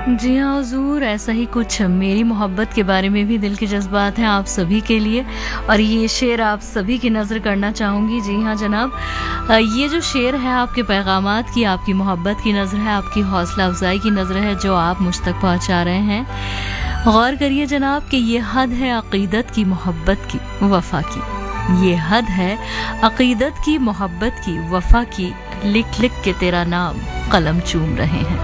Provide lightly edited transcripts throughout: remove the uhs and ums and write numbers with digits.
जी हाँ हुजूर, ऐसा ही कुछ मेरी मोहब्बत के बारे में भी दिल के जज्बात हैं आप सभी के लिए, और ये शेर आप सभी की नज़र करना चाहूँगी। जी हाँ जनाब, ये जो शेर है आपके पैगामात की, आपकी मोहब्बत की नज़र है, आपकी हौसला अफजाई की नज़र है जो आप मुझ तक पहुँचा रहे हैं। गौर करिए जनाब कि ये हद है अक़ीदत की मोहब्बत की वफ़ा की, ये हद है अक़ीदत की मोहब्बत की वफ़ा की, लिख लिख के तेरा नाम कलम चूम रहे हैं।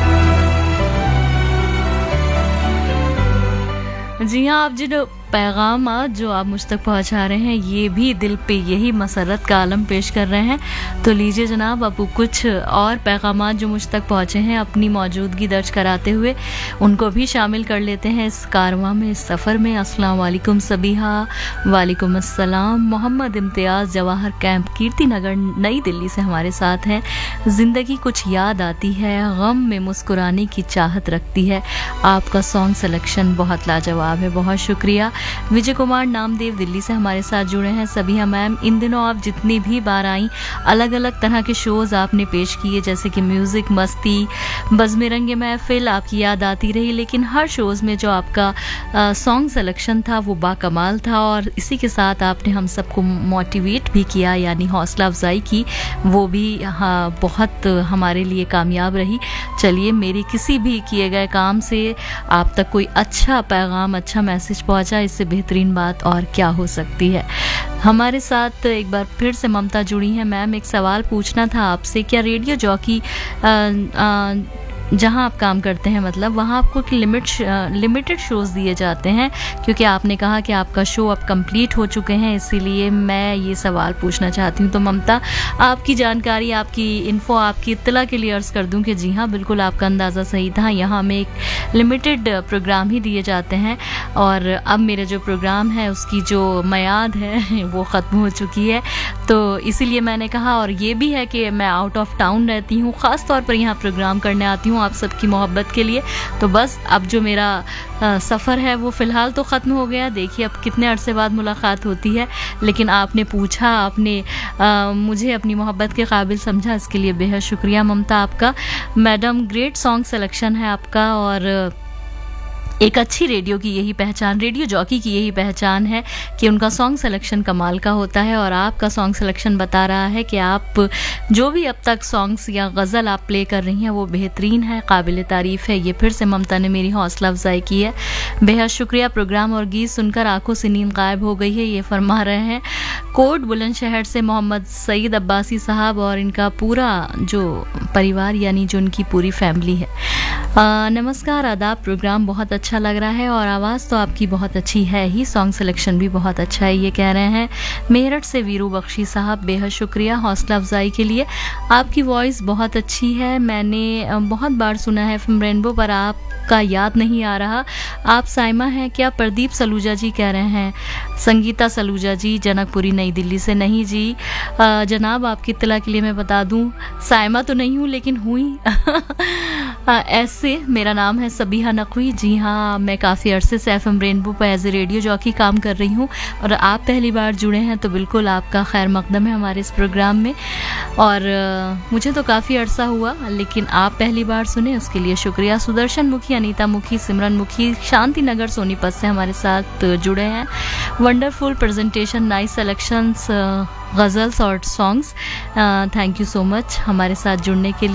जी हाँ, आप जिन पैगाम जो आप मुझ तक पहुंचा रहे हैं ये भी दिल पे यही मसरत का आलम पेश कर रहे हैं। तो लीजिए जनाब, अब कुछ और पैगाम जो मुझ तक पहुंचे हैं अपनी मौजूदगी दर्ज कराते हुए उनको भी शामिल कर लेते हैं इस कारवां में, इस सफ़र में। अस्सलाम वालेकुम सबीहा, वालेकुम अस्सलाम। मोहम्मद इम्तियाज़ जवाहर कैंप कीर्ति नगर नई दिल्ली से हमारे साथ हैं। ज़िंदगी कुछ याद आती है, गम में मुस्कुराने की चाहत रखती है। आपका सॉन्ग सिलेक्शन बहुत लाजवाब है, बहुत शुक्रिया। विजय कुमार नामदेव दिल्ली से हमारे साथ जुड़े हैं। सबिहा मैम, इन दिनों आप जितनी भी बार आई अलग अलग तरह के शोज़ आपने पेश किए, जैसे कि म्यूज़िक, मस्ती, बज़्म रंग महफिल, आपकी याद आती रही, लेकिन हर शोज़ में जो आपका सॉन्ग सिलेक्शन था वो बाकमाल था, और इसी के साथ आपने हम सबको मोटिवेट भी किया, यानी हौसला अफजाई की, वो भी बहुत हमारे लिए कामयाब रही। चलिए, मेरी किसी भी किए गए काम से आप तक कोई अच्छा पैगाम, अच्छा मैसेज पहुंचा, इससे बेहतरीन बात और क्या हो सकती है। हमारे साथ एक बार फिर से ममता जुड़ी हैं। मैम, एक सवाल पूछना था आपसे, क्या रेडियो जॉकी जहां आप काम करते हैं, मतलब वहां आपको लिमिटेड शोज़ दिए जाते हैं? क्योंकि आपने कहा कि आपका शो अब कंप्लीट हो चुके हैं, इसीलिए मैं ये सवाल पूछना चाहती हूँ। तो ममता, आपकी जानकारी, आपकी इन्फो, आपकी इत्तला के लिए अर्ज़ कर दूँ कि जी हाँ, बिल्कुल आपका अंदाज़ा सही था। यहाँ हमें एक लिमिटेड प्रोग्राम ही दिए जाते हैं, और अब मेरा जो प्रोग्राम है उसकी जो मियाद है वो ख़त्म हो चुकी है। तो इसीलिए मैंने कहा, और ये भी है कि मैं आउट ऑफ टाउन रहती हूँ, ख़ास तौर पर यहाँ प्रोग्राम करने आती हूँ आप सबकी मोहब्बत के लिए। तो बस अब जो मेरा सफ़र है वो फ़िलहाल तो ख़त्म हो गया। देखिए अब कितने अरसे बाद मुलाकात होती है, लेकिन आपने पूछा, आपने मुझे अपनी मोहब्बत के काबिल समझा, इसके लिए बेहद शुक्रिया ममता आपका। मैडम, ग्रेट सॉन्ग सिलेक्शन है आपका, और एक अच्छी रेडियो की यही पहचान, रेडियो जॉकी की यही पहचान है कि उनका सॉन्ग सिलेक्शन कमाल का होता है, और आपका सॉन्ग सिलेक्शन बता रहा है कि आप जो भी अब तक सॉन्ग्स या गज़ल आप प्ले कर रही हैं वो बेहतरीन है, काबिल तारीफ़ है। ये फिर से ममता ने मेरी हौसला अफजाई की है, बेहद शुक्रिया। प्रोग्राम और गीत सुनकर आंखों से नींद गायब हो गई है, ये फरमा रहे हैं कोट बुलंदशहर से मोहम्मद सईद अब्बासी साहब और इनका पूरा जो परिवार, यानी जो उनकी पूरी फैमिली है। नमस्कार, आदाब। प्रोग्राम बहुत अच्छा लग रहा है और आवाज़ तो आपकी बहुत अच्छी है ही, सॉन्ग सिलेक्शन भी बहुत अच्छा है, ये कह रहे हैं मेरठ से वीरू बख्शी साहब। बेहद शुक्रिया हौसला अफजाई के लिए। आपकी वॉइस बहुत अच्छी है, मैंने बहुत बार सुना है FM रेनबो पर, आपका याद नहीं आ रहा। आप साइमा हैं क्या? प्रदीप सलूजा जी कह रहे हैं। संगीता सलूजा जी, जनकपुरी नई दिल्ली से। नहीं जी जनाब, आपकी इत्तला के लिए मैं बता दूं, साइमा तो नहीं हूँ लेकिन हुई ऐसे मेरा नाम है सबिहा नकवी। जी हाँ, मैं काफ़ी अरसे से FM रेनबो पर एज ए रेडियो जॉकी काम कर रही हूँ, और आप पहली बार जुड़े हैं तो बिल्कुल आपका खैर मकदम है हमारे इस प्रोग्राम में। और मुझे तो काफ़ी अरसा हुआ, लेकिन आप पहली बार सुने उसके लिए शुक्रिया। सुदर्शन मुखी, अनीता मुखी, सिमरन मुखी शांति नगर सोनीपत से हमारे साथ जुड़े हैं। Wonderful presentation, nice selections, ghazals और songs. Thank you so much हमारे साथ जुड़ने के लिए।